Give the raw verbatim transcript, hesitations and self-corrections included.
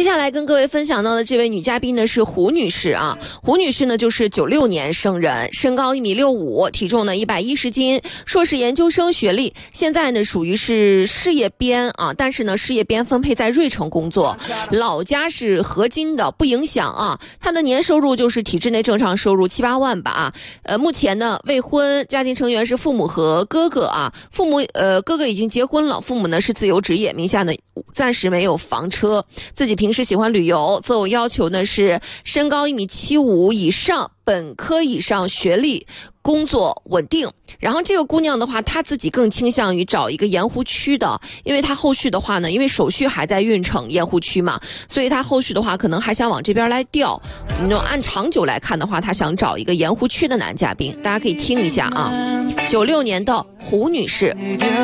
下来跟各位分享到的这位女嘉宾呢是胡女士啊，胡女士呢就是九六年生人，身高一米六五，体重呢一百一十斤，硕士研究生学历，现在呢属于是事业编啊，但是呢事业编分配在瑞城工作，老家是河津的，不影响啊。她的年收入就是体制内正常收入七八万吧啊，呃目前呢未婚，家庭成员是父母和哥哥啊，父母呃哥哥已经结婚了，父母呢是自由职业，名下呢暂时没有房车，自己平时喜欢旅游，择偶要求呢是身高一米七五以上，本科以上学历，工作稳定。然后这个姑娘的话，她自己更倾向于找一个盐湖区的，因为她后续的话呢，因为手续还在运城盐湖区嘛，所以她后续的话可能还想往这边来调。你就按长久来看的话，她想找一个盐湖区的男嘉宾，大家可以听一下啊。九六年的胡女士。